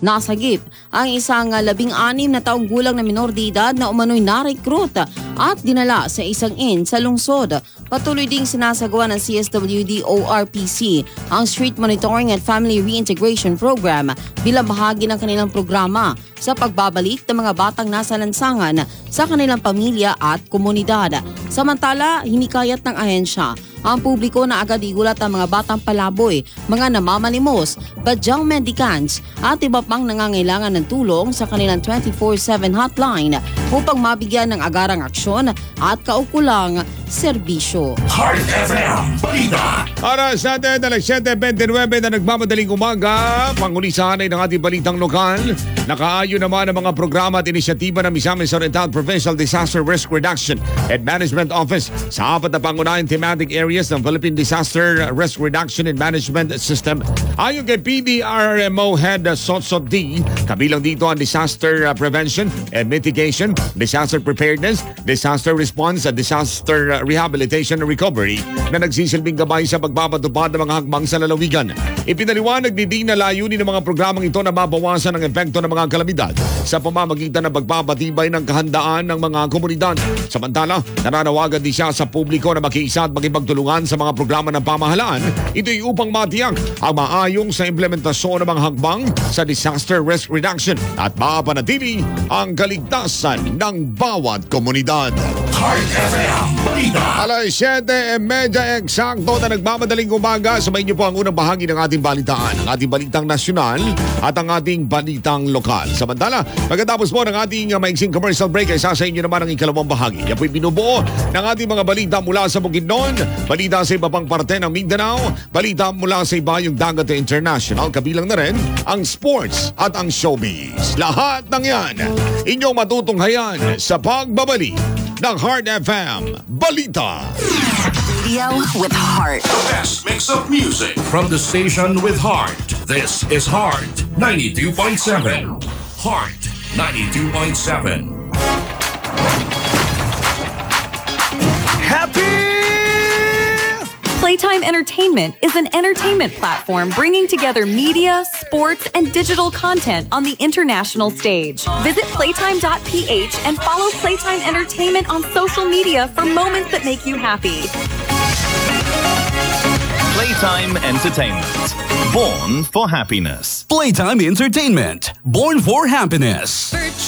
Nasagip ang isang 16 na taong gulang na minor de edad na umano'y narekrut at dinala sa isang inn sa lungsod. Patuloy ding sinasagawa ng CSWD ORPC ang Street Monitoring and Family Reintegration Program bilang bahagi ng kanilang programa sa pagbabalik ng mga batang nasa lansangan sa kanilang pamilya at komunidad. Samantala, hinikayat ng ahensya ang publiko na agad igulat ang mga batang palaboy, mga namamalimos, badyang mendicants at iba pang nangangailangan ng tulong sa kanilang 24/7 hotline upang mabigyan ng agarang aksyon at kaukulang serbisyo. Heart FM Balita. Aras natin, alas 7:29 na nagmamadaling umaga. Pangulisahan ay ng ating balitang lokal. Nakaayon naman ang mga programa at inisyatiba ng Misamis Oriental Provincial Disaster Risk Reduction and Management Office sa 4 na pangunahing thematic areas ng Philippine Disaster Risk Reduction and Management System. Ayon kay PDRMO Head Sotsot D, kabilang dito ang Disaster Prevention and Mitigation, Disaster Preparedness, Disaster Response at Disaster Rehabilitation and Recovery na nagsisilbing gabay sa pagpapatupad ng mga hakbang sa lalawigan. Ipinaliwanag ni D na layunin ng mga programang ito na mabawasan ang epekto ng mga kalamidad sa pamamagitan ng pagpapatibay ng kahandaan ng mga komunidad. Samantala, nananawagan din siya sa publiko na makiisa at makipagtulungan sa mga programa ng pamahalaan. Ito'y upang matiyak ang maayong sa implementasyon ng mga hakbang sa disaster risk reduction at mapanatili ang kaligtasan ng bawat komunidad. Heart FM Balita. Alas 7:30 eksakto na nagmamadaling umaga. Sabay niyo po ang unang bahagi ng ating balitaan, ang ating balitang nasyonal at ang ating balitang lokal. Samantala, pagkatapos po ng ating maiksing commercial break ay sasa inyo naman ang ikalawang bahagi. Yan po'y binubuo ng ating mga balita mula sa Bukidnon, balita sa iba pang parte ng Mindanao, balita mula sa ibayong dagat at international, kabilang na rin ang sports at ang showbiz. Lahat ng yan, inyong matutunghayan sa pagbabalik ng Heart FM Balita. Radio with heart. The best mix of music from the station with heart. This is Heart 92.7. Heart 92.7. Playtime Entertainment is an entertainment platform bringing together media, sports, and digital content on the international stage. Visit playtime.ph and follow Playtime Entertainment on social media for moments that make you happy. Playtime Entertainment. Born for happiness. Playtime Entertainment. Born for happiness.